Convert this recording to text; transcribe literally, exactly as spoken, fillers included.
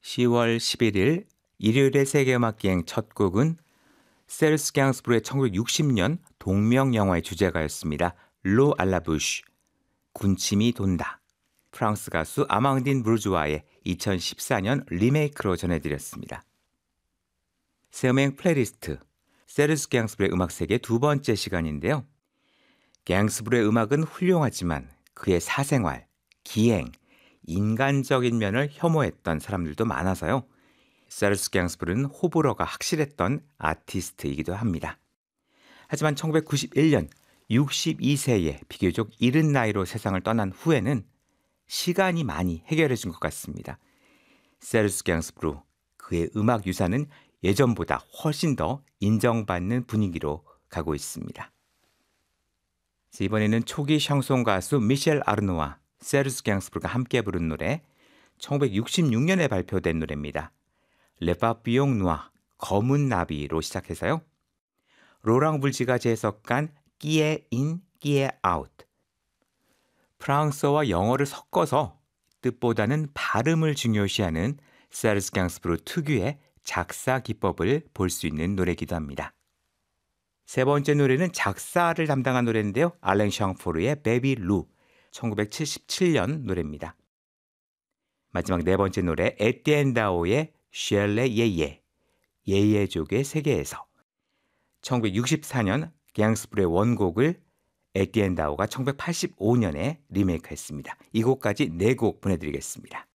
시월 십일일 일요일의 세계음악기행 첫 곡은 세르스 갱스부르의 천구백육십 년 동명 영화의 주제가였습니다. 로 알라부쉬, 군침이 돈다. 프랑스 가수 아망딘 부르주아의 이천십사 년 리메이크로 전해드렸습니다. 세음행 플레이리스트, 세르스 갱스부르의 음악세계 두 번째 시간인데요. 갱스부르의 음악은 훌륭하지만 그의 사생활, 기행, 인간적인 면을 혐오했던 사람들도 많아서요. 세르스 갱스부르는 호불호가 확실했던 아티스트이기도 합니다. 하지만 천구백구십일 년 육십이 세에 비교적 이른 나이로 세상을 떠난 후에는 시간이 많이 해결해 준 것 같습니다. 세르스 갱스부르, 그의 음악 유산은 예전보다 훨씬 더 인정받는 분위기로 가고 있습니다. 이번에는 초기 샹송 가수 미셸 아르노와 세르스 갱스부르가 함께 부른 노래, 천구백육십육 년에 발표된 노래입니다. 레 파피용 누아, 검은 나비로 시작해서요. 로랑 불지가 재해석한 끼에 인, 끼에 아웃. 프랑스어와 영어를 섞어서 뜻보다는 발음을 중요시하는 세르스 갱스부르 특유의 작사 기법을 볼 수 있는 노래이기도 합니다. 세 번째 노래는 작사를 담당한 노래인데요. 알랭 샹포르의 베비 루, 천구백칠십칠 년 노래입니다. 마지막 네 번째 노래 에티엔 다오의 쉘레 예예, 예예족의 세계에서, 천구백육십사 년 갱스부르의 원곡을 에티엔 다오가 천구백팔십오 년에 리메이크했습니다. 이 곡까지 네 곡 보내드리겠습니다.